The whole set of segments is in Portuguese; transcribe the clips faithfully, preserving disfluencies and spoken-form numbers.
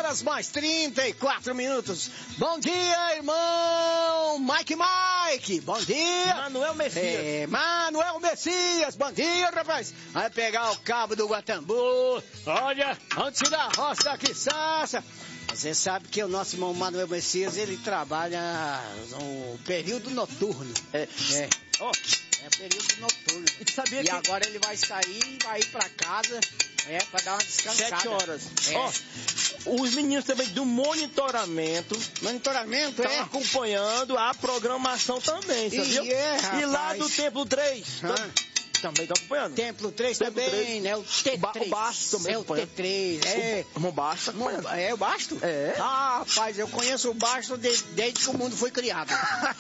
horas mais trinta e quatro minutos. Bom dia, irmão Mike Mike. Bom dia. Manuel Messias. É, Manuel Messias. Bom dia, rapaz. Vai pegar o cabo do Guatambu. Olha, antes da roça da Quiçaça. Você sabe que o nosso irmão Manuel Messias, ele trabalha no período noturno. É. É. Oh, é período noturno. E, sabia e que... agora ele vai sair e vai ir pra casa, é, pra dar uma descansada. Sete horas. É. Ó, os meninos também do monitoramento. Monitoramento, estão é? acompanhando a programação também, sabia? E, é, e lá do Templo três. Ah. Também estão acompanhando. Templo três Templo também, três. Né? O T três. O Basto também. É o T três. É. O, o Basto. Não, é o Basto? É. Ah, rapaz, eu conheço o Basto desde, desde que o mundo foi criado.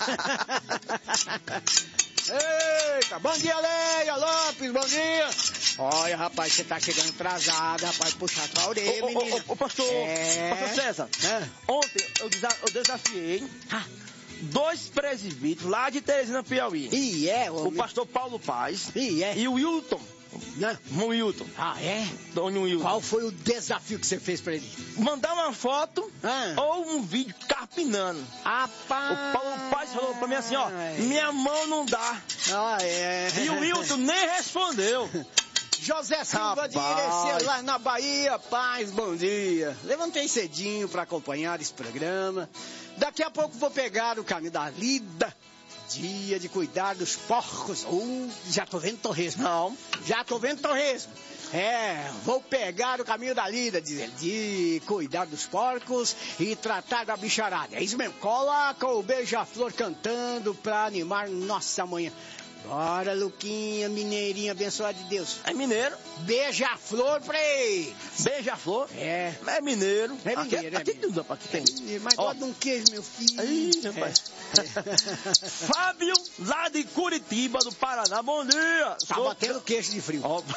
Eita, bom dia, Leia Lopes, bom dia. Olha, rapaz, você tá chegando atrasado, rapaz, puxar tua orelha, ô, menina. Ô, ô, pastor, é... pastor César, é. ontem eu, desa eu desafiei... Ah. Dois presbíteros lá de Teresina, Piauí. E é, o pastor Paulo Paz e, é. e o Wilton. Não. O Wilton. Ah, é? Dona Wilton. Qual foi o desafio que você fez pra ele? Mandar uma foto ah. ou um vídeo carpinando. Rapaz. O Paulo Paz falou pra mim assim, ó, minha mão não dá. Ah, é. E o Wilton nem respondeu. José Silva de Irecê, lá na Bahia, paz, bom dia. Levantei cedinho para acompanhar esse programa. Daqui a pouco vou pegar o caminho da lida. Dia de cuidar dos porcos. Uh, já tô vendo torresmo. Não, já tô vendo torresmo. É, vou pegar o caminho da lida, diz ele, de cuidar dos porcos e tratar da bicharada. É isso mesmo, coloca o beija-flor cantando pra animar nossa manhã. Bora, Luquinha, mineirinho abençoado de Deus. É mineiro. Beija-flor pra ele. Beija-flor? É. É mineiro. É mineiro. Aqui, é aqui, mineiro. aqui tem. É, mas gosta de um queijo, meu filho. Aí, rapaz. É. Fábio, lá de Curitiba, do Paraná. Bom dia. Tá Sou... batendo queijo de frio. Oh.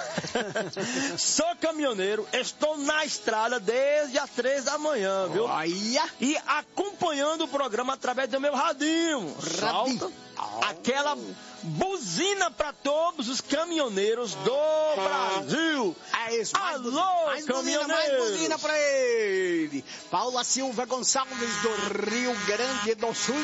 Sou caminhoneiro. Estou na estrada desde as três da manhã, viu? Olha. E acompanhando o programa através do meu radinho. Radinho. Aquela buzina para todos os caminhoneiros do Brasil. É isso. Mais Alô, mais caminhoneiros. Buzina, mais buzina para ele. Paula Silva Gonçalves do Rio Grande do Sul.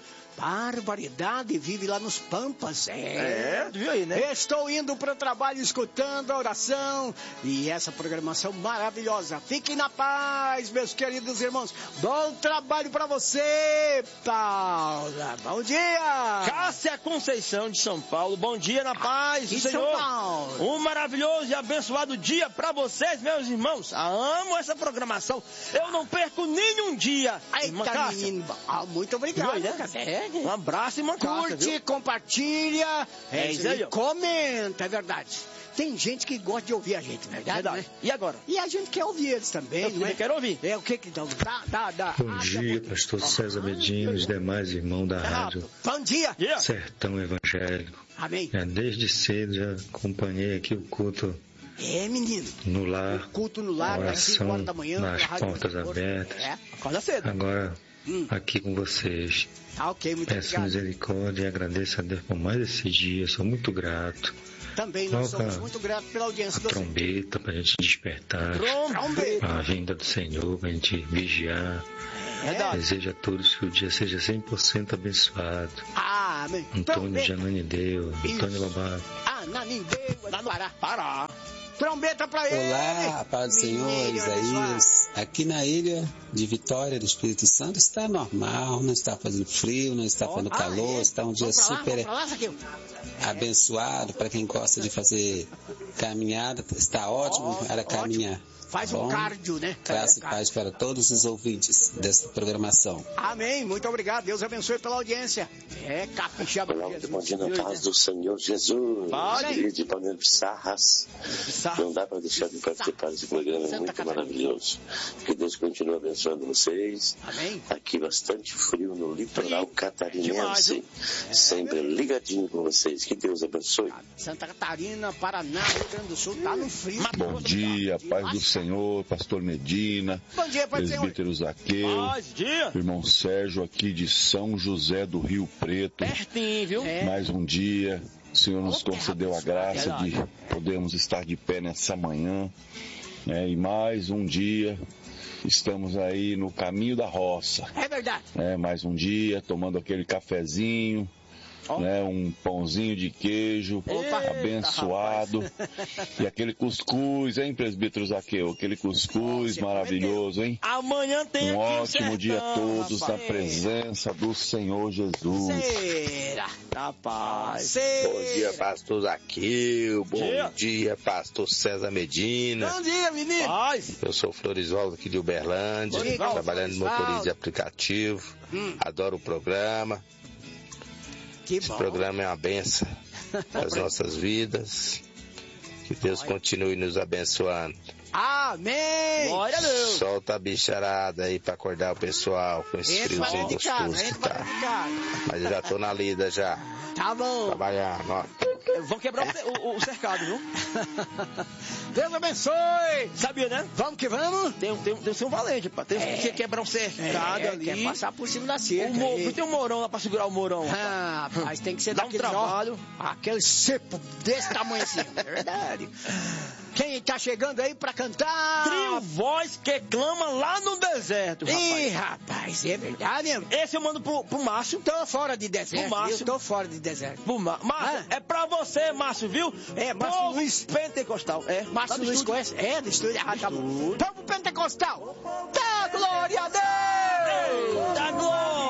Barbaridade, vive lá nos Pampas. É, é viu aí, né? Estou indo para o trabalho escutando a oração e essa programação maravilhosa. Fiquem na paz, meus queridos irmãos. Bom trabalho para você, Paula. Bom dia. Cássia Conceição de São Paulo. Bom dia na paz do Senhor. São Paulo. Um maravilhoso e abençoado dia para vocês, meus irmãos. Amo essa programação. Eu não perco nenhum dia. Eita, menino. Ah, muito obrigado. Viu aí, né? É. Um abraço e mancaça, curte, viu? compartilha, é, é, isso aí, e comenta, é verdade. Tem gente que gosta de ouvir a gente, verdade? verdade. Né? E agora? E a gente quer ouvir eles também, Eu não é? quer ouvir. É, o que que dá, dá, dá. Bom dia, pastor César Medina e os demais irmãos da rádio. Bom dia. Yeah. Sertão Evangélico. Amém. É, desde cedo já acompanhei aqui o culto. É, menino. No lar. O culto no lar, às cinco horas da manhã. Nas portas abertas. É, acorda cedo. Agora, hum. aqui com vocês. Ah, ok, muito Peço obrigado. misericórdia e agradeço a Deus por mais esse dia. Sou muito grato. Também nós Coloca somos muito gratos pela audiência a do trombeta para a gente despertar. Trombeta. A vinda do Senhor para a gente vigiar. É. Desejo a todos que o dia seja cem por cento abençoado. Ah, amém. Antônio Jananideu, Antônio Lobato. Ah, Nanindeu, lá no Pará. Pará. Trombeta pra ele. Olá, paz do Senhor, Isaías. Aqui na ilha de Vitória do Espírito Santo está normal, não está fazendo frio, não está fazendo ah, calor, é? está um dia vamos super lá, lá, abençoado para quem gosta de fazer caminhada, está ótimo oh, para caminhar. Faz Bom, um cardio, né? Graça e paz para todos os ouvintes desta programação. Amém. Muito obrigado. Deus abençoe pela audiência. É capixaba. Olá, bom dia na paz do Senhor Jesus. Dia de Panela de Sarras. Não dá para deixar de participar desse programa, é muito maravilhoso. Que Deus continue abençoando vocês. Amém. Aqui bastante frio no litoral catarinense. Sempre ligadinho com vocês. Que Deus abençoe. Santa Catarina, Paraná, Rio Grande do Sul, tá no frio. Bom dia, paz do Senhor. Senhor, pastor Medina, bom dia, presbítero Zaqueu, irmão Sérgio aqui de São José do Rio Preto. Pertinho, viu? É. Mais um dia, o Senhor nos concedeu a graça de podermos estar de pé nessa manhã, né? E mais um dia estamos aí no caminho da roça. É verdade. É, mais um dia, tomando aquele cafezinho. Oh. Né, um pãozinho de queijo. Opa, abençoado. E aquele cuscuz, hein, presbítero Zaqueu? Aquele cuscuz oh, maravilhoso, hein? Amanhã tem um ótimo dia a todos rapaz. Na presença do Senhor Jesus. Será? Rapaz. Será? Bom dia, pastor Zaqueu. Bom dia. dia, pastor César Medina. Bom dia, menino. Paz. Eu sou o Florisvaldo aqui de Uberlândia, Florisvaldo. Trabalhando de motorista de aplicativo. Hum. Adoro o programa. Que Esse bom. programa é uma benção para as nossas vidas. Que Deus continue nos abençoando. Amém! Glória a Deus! Solta a bicharada aí para acordar o pessoal com esse Entra friozinho gostoso que tá. Mas eu já tô na lida já. Tá bom. Trabalhar, ó. Vão quebrar o, o, o cercado, viu? Deus abençoe! Sabia, né? Vamos que vamos? Tem, tem, tem que ser um valente, pá. Tem é. que quebrar um cercado é, ali. Quer passar por cima da cerca. Não tem um morão lá pra segurar o morão. Ah, mas tem que ser Dá um trabalho. Ó, aquele cepo desse tamanho assim. É verdade. Quem tá chegando aí pra cantar? Trio Voz que clama lá no deserto, rapaz. Ih, rapaz, é verdade mesmo. Esse eu mando pro, pro Márcio. Tô fora de deserto. Pro Márcio. Eu tô fora de deserto. Pro Márcio. Márcio, ah. é pra você, Márcio, viu? É, Márcio Povo Luiz Pentecostal. É. Márcio Luiz estúdio. conhece? É, do estúdio. Ah, tá bom. Povo Pentecostal. Dá glória a Deus! Dá glória!